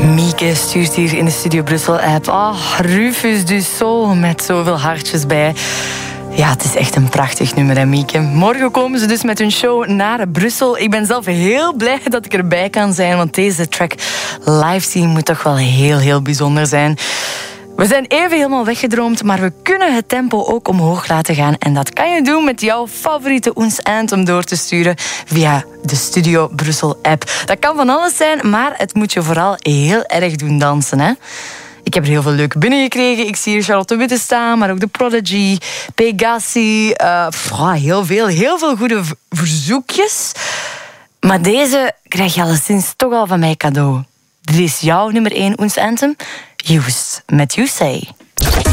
Mieke stuurt hier in de Studio Brussel-app. Rufus du Sol met zoveel hartjes bij. Ja, het is echt een prachtig nummer, hè, Mieke. Morgen komen ze dus met hun show naar Brussel. Ik ben zelf heel blij dat ik erbij kan zijn, want deze track live zien moet toch wel heel, heel bijzonder zijn. We zijn even helemaal weggedroomd, maar we kunnen het tempo ook omhoog laten gaan. En dat kan je doen met jouw favoriete Ons Anthem door te sturen via de Studio Brussel app. Dat kan van alles zijn, maar het moet je vooral heel erg doen dansen, hè? Ik heb er heel veel leuke binnengekregen. Ik zie hier Charlotte Witte staan, maar ook The Prodigy, Pegasi. Heel veel goede verzoekjes. Maar deze krijg je alleszins toch al van mij cadeau. Dit is jouw nummer 1 Ons Anthem. Used met You Say.